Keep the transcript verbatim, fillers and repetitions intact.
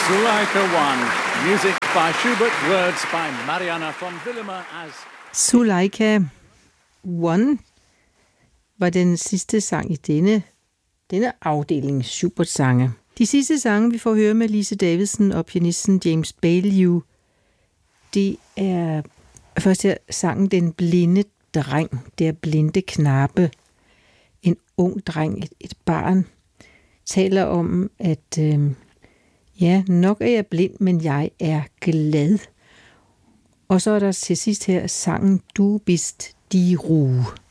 Suleika one. Music by Schubert, words by Mariana von Willemer as... Suleika one var den sidste sang i denne, denne afdeling Schubert-sange. De sidste sange, vi får høre med Lise Davidsen og pianisten James Baillieu, det er først her sangen Den blinde dreng, der blinde knappe. En ung dreng, et, et barn, taler om, at øh, ja, nok er jeg blind, men jeg er glad. Og så er der til sidst her sangen Du bist die Ruhe.